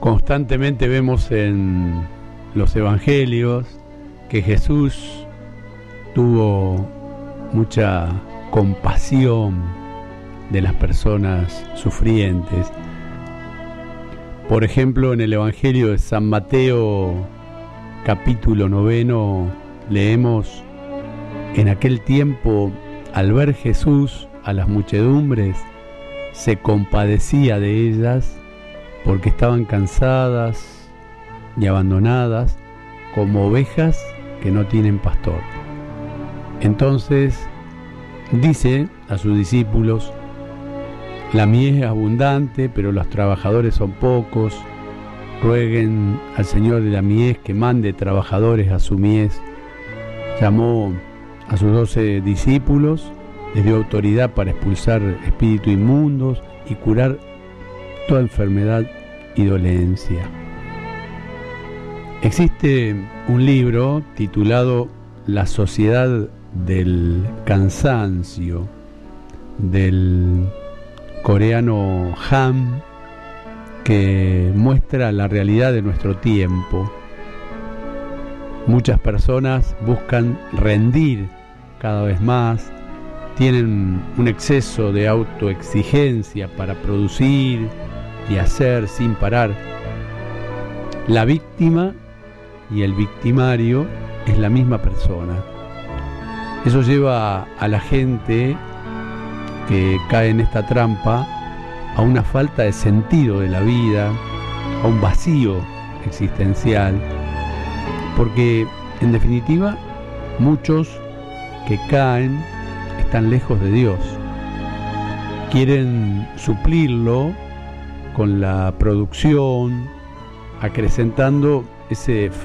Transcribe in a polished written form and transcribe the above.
Constantemente vemos en los evangelios que Jesús tuvo mucha compasión de las personas sufrientes. Por ejemplo, en el Evangelio de San Mateo, capítulo 9, leemos: en aquel tiempo, al ver Jesús a las muchedumbres, se compadecía de ellas porque estaban cansadas y abandonadas como ovejas que no tienen pastor. Entonces dice a sus discípulos: la mies es abundante, pero los trabajadores son pocos. Rueguen al Señor de la mies que mande trabajadores a su mies. Llamó a sus 12 discípulos, les dio autoridad para expulsar espíritus inmundos y curar toda enfermedad y dolencia. Existe un libro titulado La Sociedad del Cansancio, del coreano Han, que muestra la realidad de nuestro tiempo. Muchas personas buscan rendir cada vez más, tienen un exceso de autoexigencia para producir y hacer sin parar. La víctima y el victimario es la misma persona. Eso lleva a la gente que cae en esta trampa a una falta de sentido de la vida, a un vacío existencial, porque en definitiva muchos que caen están lejos de Dios. Quieren suplirlo con la producción, acrecentando ese